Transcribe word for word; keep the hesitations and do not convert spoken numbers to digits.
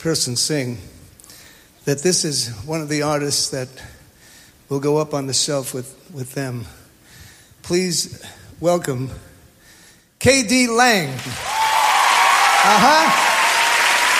person sing that this is one of the artists that will go up on the shelf with, with them. Please welcome K D Lang. Uh-huh.